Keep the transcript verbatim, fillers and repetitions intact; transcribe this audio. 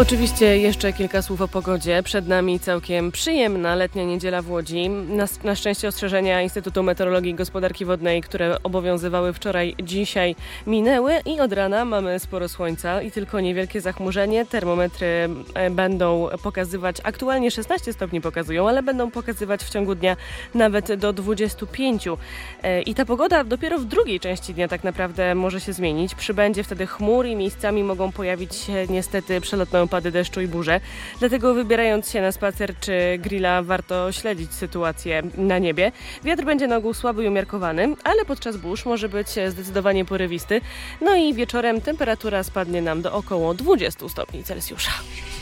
Oczywiście jeszcze kilka słów o pogodzie. Przed nami całkiem przyjemna letnia niedziela w Łodzi. Na, na szczęście ostrzeżenia Instytutu Meteorologii i Gospodarki Wodnej, które obowiązywały wczoraj, dzisiaj minęły i od rana mamy sporo słońca i tylko niewielkie zachmurzenie. Termometry będą pokazywać, aktualnie szesnaście stopni pokazują, ale będą pokazywać w ciągu dnia nawet do dwudziestu pięciu. I ta pogoda dopiero w drugiej części dnia tak naprawdę może się zmienić. Przybędzie wtedy chmur i miejscami mogą pojawić się niestety przelotne opady deszczu i burze. Dlatego wybierając się na spacer czy grilla warto śledzić sytuację na niebie. Wiatr będzie na ogół słaby i umiarkowany, ale podczas burz może być zdecydowanie porywisty. No i wieczorem temperatura spadnie nam do około dwudziestu stopni Celsjusza.